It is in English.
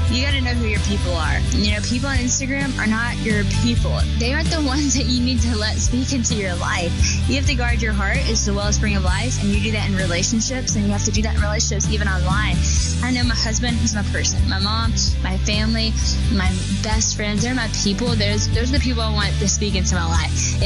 You got to know who your people are. You know, people on Instagram are not your people. They aren't the ones that you need to let speak into your life. You have to guard your heart. It's the wellspring of life, and you do that in relationships, and you have to do that in relationships even online. I know my husband, he's my person. My mom, my family, my best friends, they're my people. Those are the people I want to speak into my life.